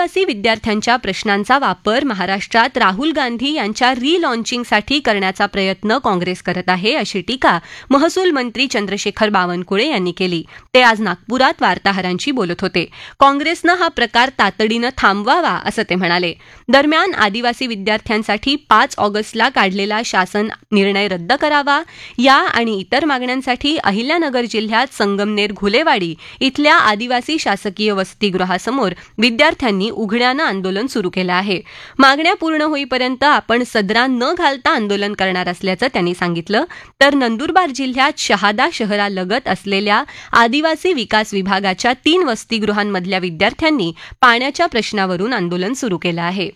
आदिवासी विद्यार्थ्यांच्या प्रश्नांचा वापर महाराष्ट्रात राहुल गांधी यांच्या रिलॉन्चिंगसाठी करण्याचा प्रयत्न काँग्रेस करत आहे, अशी टीका महसूल मंत्री चंद्रशेखर बावनकुळे यांनी केली. ते आज नागपुरात वार्ताहरांशी बोलत होते. काँग्रेसनं हा प्रकार तातडीनं थांबवावा, असं ते म्हणाले. दरम्यान आदिवासी विद्यार्थ्यांसाठी 5 ऑगस्टला काढलेला शासन निर्णय रद्द करावा, या आणि इतर मागण्यांसाठी अहिल्यानगर जिल्ह्यात संगमनेर घुलेवाडी इथल्या आदिवासी शासकीय वसतिगृहासमोर विद्यार्थ्यांनी उघड्यानं आंदोलन सुरू केलं आहे. मागण्या पूर्ण होईपर्यंत आपण सदरा न घालता आंदोलन करणार असल्याचं त्यांनी सांगितलं. तर नंदुरबार जिल्ह्यात शहादा शहरालगत असलेल्या आदिवासी विकास विभागाच्या 3 वसतिगृहांमधल्या विद्यार्थ्यांनी पाण्याच्या प्रश्नावरून आंदोलन सुरू केलं आहे.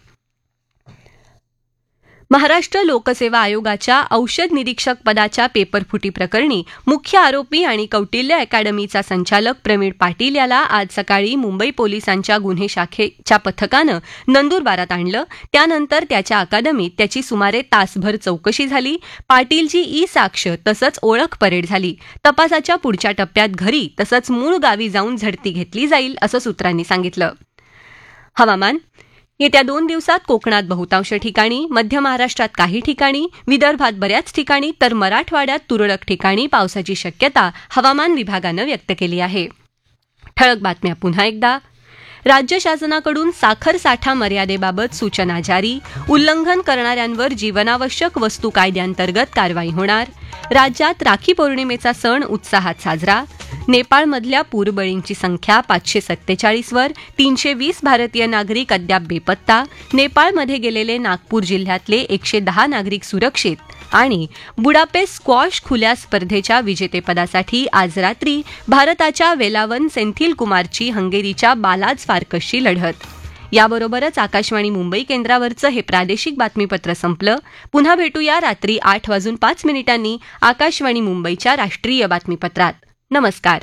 महाराष्ट्र लोकसेवा आयोगाच्या औषध निरीक्षक पदाच्या पेपरफुटी प्रकरणी मुख्य आरोपी आणि कौटिल्य अकॅडमीचा संचालक प्रवीण पाटील याला आज सकाळी मुंबई पोलिसांच्या गुन्हे शाखेच्या पथकानं नंदुरबारात आणलं. त्यानंतर त्याच्या अकादमीत त्याची सुमारे तासभर चौकशी झाली. पाटीलची ई-साक्ष तसंच ओळख परेड झाली. तपासाच्या पुढच्या टप्प्यात घरी तसंच मूळ गावी जाऊन झडती घेतली जाईल, असं सूत्रांनी सांगितलं. हवामान. येत्या 2 दिवसात कोकणात बहुतांश ठिकाणी, मध्य महाराष्ट्रात काही ठिकाणी, विदर्भात बऱ्याच ठिकाणी तर मराठवाड्यात तुरळक ठिकाणी पावसाची शक्यता हवामान विभागानं व्यक्त केली आहे. ठळक बातम्या पुन्हा एकदा. राज्य शासनाकडून साखर साठा मर्यादेबाबत सूचना जारी. उल्लंघन करणाऱ्यांवर जीवनावश्यक वस्तू कायद्याअंतर्गत कारवाई होणार. राज्यात राखी पौर्णिमेचा सण उत्साहात साजरा. नेपाळमधल्या पूरबळींची संख्या 547 वर. 320 भारतीय नागरिक अद्याप बेपत्ता. नेपाळमध्ये गेलेले नागपूर जिल्ह्यातले 110 नागरिक सुरक्षित. आणि बुडापेस्ट स्क्वॉश खुल्या स्पर्धेच्या विजेतेपदासाठी आज रात्री भारताच्या वेलावन सेंथिल कुमारची हंगेरीच्या बालाज फार्कसशी लढत. याबरोबरच आकाशवाणी मुंबई केंद्रावरचं हे प्रादेशिक बातमीपत्र संपलं. पुन्हा भेटूया रात्री 8:05 आकाशवाणी मुंबईच्या राष्ट्रीय बातमीपत्रात. नमस्कार.